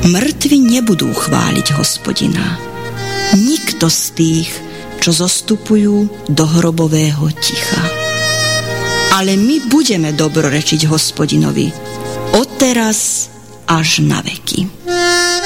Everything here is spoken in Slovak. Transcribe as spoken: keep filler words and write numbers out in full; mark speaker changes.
Speaker 1: Mŕtvi nebudú chváliť Hospodina. Nikto z tých, čo zostupujú do hrobového ticha. Ale my budeme dobrorečiť Hospodinovi odteraz až na veky.